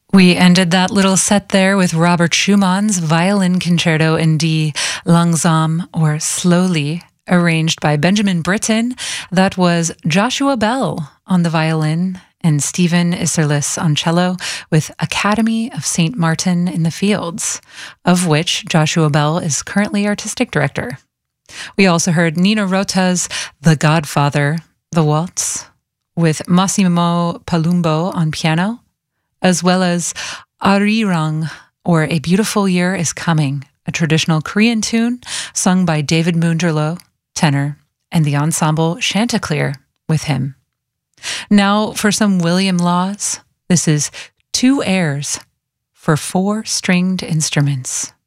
We ended that little set there with Robert Schumann's Violin Concerto in D, Langsam, or Slowly, arranged by Benjamin Britten. That was Joshua Bell on the violin and Stephen Isserlis on cello, with Academy of St. Martin in the Fields, of which Joshua Bell is currently artistic director. We also heard Nino Rota's The Godfather, the Waltz, with Massimo Palumbo on piano, as well as Arirang, or A Beautiful Year is Coming, a traditional Korean tune sung by David Moonderloh, tenor, and the ensemble Chanticleer with him. Now for some William Laws. This is Two Airs for 4 stringed instruments.